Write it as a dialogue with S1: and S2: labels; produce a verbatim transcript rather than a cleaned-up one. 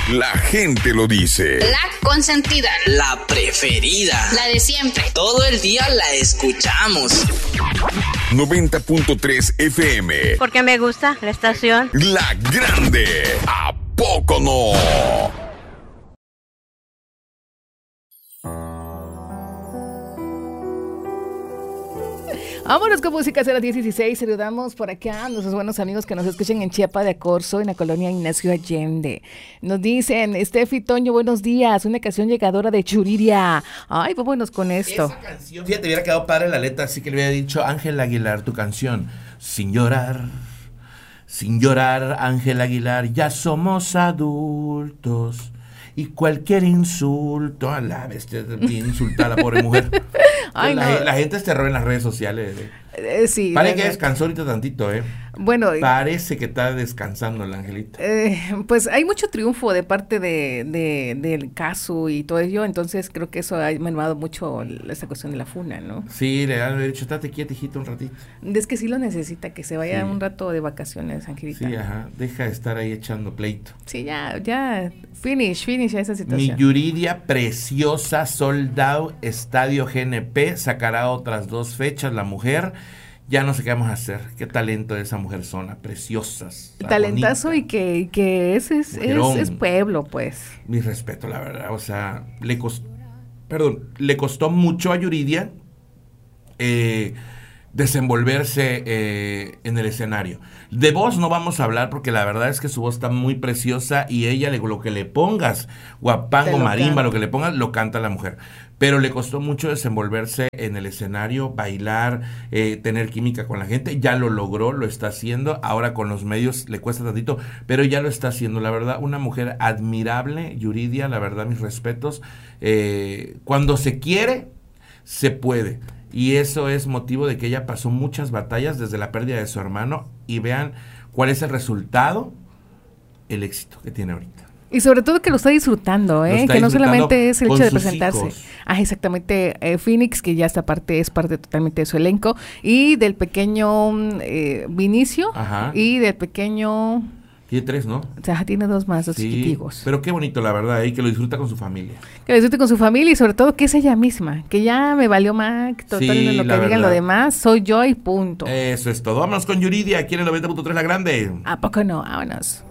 S1: La gente lo dice.
S2: La consentida.
S3: La preferida.
S2: La de siempre.
S3: Todo el día la escuchamos.
S1: noventa punto tres F M.
S4: Porque me gusta la estación.
S1: La Grande. ¿A poco no?
S5: Vámonos con música a las diez dieciséis. Saludamos por acá a nuestros buenos amigos que nos escuchan en Chiapa de Acorzo, en la colonia Ignacio Allende. Nos dicen, Estefi Toño, buenos días. Una canción llegadora de Churiria. Ay, vámonos con esto.
S6: Esa canción, fíjate, hubiera quedado padre la letra, así que le hubiera dicho Ángel Aguilar, tu canción. Sin llorar, sin llorar, Ángel Aguilar, ya somos adultos. Y cualquier insulto, a la bestia, bien insultada, pobre mujer. Ay, la, no. la gente es terror en las redes sociales. ¿eh?
S5: Eh, sí.
S6: Parece que descansó ahorita tantito, ¿eh?
S5: Bueno.
S6: Parece que está descansando la Angelita.
S5: Eh, pues hay mucho triunfo de parte de, de, del caso y todo ello, entonces creo que eso ha mermado mucho esta cuestión de la funa, ¿no?
S6: Sí, le han dicho, estate quieta, hijita, un ratito.
S5: Es que sí lo necesita, que se vaya sí. un rato de vacaciones, Angelita.
S6: Sí, ajá, deja de estar ahí echando pleito.
S5: Sí, ya, ya, finish, finish a esa situación.
S6: Mi Yuridia preciosa, sold out, Estadio G N P, sacará otras dos fechas, la mujer. Ya no sé qué vamos a hacer. Qué talento de esa mujer zona, preciosas.
S5: Talentazo bonita. y que, y que es, es, es, es pueblo, pues.
S6: Mi respeto, la verdad. O sea, le costó, perdón, le costó mucho a Yuridia eh, desenvolverse eh, en el escenario. De voz no vamos a hablar porque la verdad es que su voz está muy preciosa y ella, le, lo que le pongas, guapango, marimba, canta. Lo que le pongas, lo canta la mujer. Pero le costó mucho desenvolverse en el escenario, bailar, eh, tener química con la gente. Ya lo logró, lo está haciendo. Ahora con los medios le cuesta tantito, pero ya lo está haciendo. La verdad, una mujer admirable, Yuridia, la verdad, mis respetos. Eh, cuando se quiere, se puede. Y eso es motivo de que ella pasó muchas batallas desde la pérdida de su hermano. Y vean cuál es el resultado, el éxito que tiene ahorita.
S5: Y sobre todo que lo está disfrutando, ¿eh? Está que no solamente es el hecho de presentarse. Hijos. Ah, exactamente. Eh, Phoenix, que ya esta parte es parte totalmente de su elenco. Y del pequeño eh, Vinicio. Ajá. Y del pequeño...
S6: Tiene tres, ¿no?
S5: O sea, tiene dos más, dos sí, chiquitigos.
S6: Pero qué bonito, la verdad, y que lo disfruta con su familia.
S5: Que lo disfrute con su familia y sobre todo que es ella misma. Que ya me valió más total sí, lo que digan verdad. Lo demás. Soy yo y punto.
S6: Eso es todo. Vámonos con Yuridia, aquí en el noventa punto tres La Grande.
S5: ¿A poco no? Vámonos.